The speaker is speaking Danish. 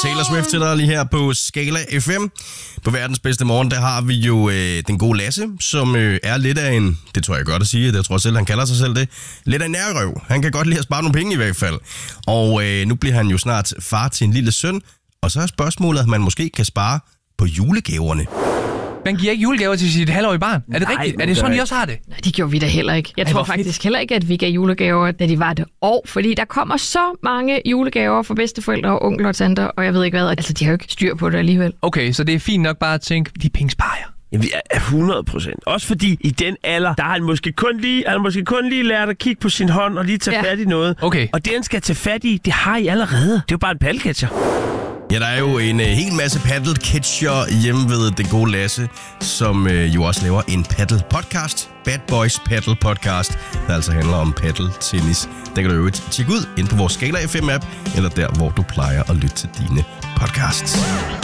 Taylor Swift til dig lige her på Skala FM. På verdens bedste morgen, der har vi jo den gode Lasse, som er lidt af en, det tror jeg godt at sige, det tror jeg selv, han kalder sig selv det, lidt af en nærrøv. Han kan godt lide at spare nogle penge i hvert fald. Og nu bliver han jo snart far til en lille søn, og så er spørgsmålet, at man måske kan spare på julegaverne. Man giver ikke julegaver til sit halvårige barn. Er det rigtigt? Er det sådan, I også har det? Nej, det gjorde vi da heller ikke. Jeg tror faktisk heller ikke, at vi gav julegaver, da de var et år. Fordi der kommer så mange julegaver fra bedsteforældre og onkler og tanter, og jeg ved ikke hvad. Altså, de har jo ikke styr på det alligevel. Okay, så det er fint nok bare at tænke, de penge sparer jeg. Jamen, 100%. Også fordi i den alder, der har han måske kun lige lært at kigge på sin hånd og lige tage fat i noget. Okay. Og det, han skal tage fat i, det har I allerede. Det er jo bare en paddlecatcher. Ja, der er jo en hel masse paddlecatcher hjemme ved det gode Lasse, som jo også laver en paddle-podcast. Bad Boys Paddle Podcast, der altså handler om paddle-tennis. Den kan du øvrigt tjekke ud ind på vores Skala FM-app, eller der, hvor du plejer at lytte til dine podcasts.